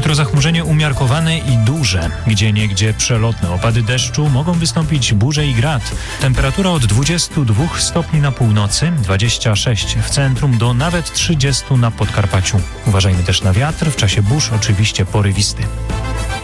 Jutro zachmurzenie umiarkowane i duże. Gdzieniegdzie przelotne opady deszczu, mogą wystąpić burze i grad. Temperatura od 22 stopni na północy, 26 w centrum do nawet 30 na Podkarpaciu. Uważajmy też na wiatr, w czasie burz oczywiście porywisty.